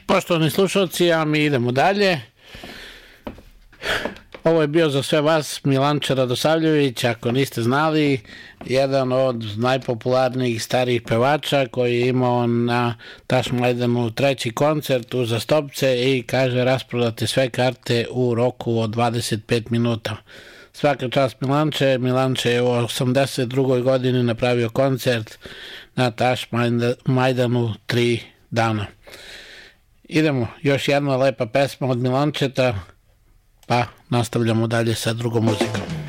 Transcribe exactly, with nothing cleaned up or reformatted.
Poštovani slušalci, a mi idemo dalje. Ovo je bio za sve vas Milanče Radosavljević, ako niste znali, jedan od najpopularnijih starijih pevača koji je imao na Tašmajdanu treći koncert uzastopce i kaže rasprodate sve karte u roku od dvadeset pet minuta. Svaka čast Milanče. Milanče je u osamdeset drugoj godini napravio koncert na Tašmajdanu tri dana. Idemo, još jedna lepa pesma od Milančeta, pa nastavljamo dalje sa drugom muzikom.